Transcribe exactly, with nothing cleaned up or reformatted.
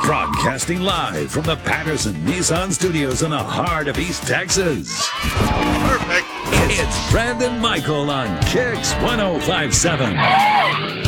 Broadcasting live from the Patterson Nissan Studios in the heart of East Texas. Perfect. It's Brandon Michael on Kicks one oh five seven.